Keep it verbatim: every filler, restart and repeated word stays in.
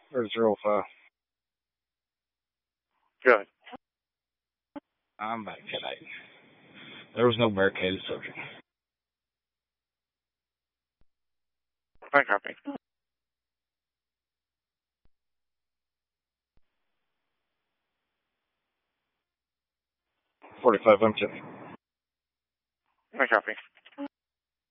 or zero five. Good. I'm back tonight. There was no barricaded subject. I copy. forty-five, I'm checking. I copy.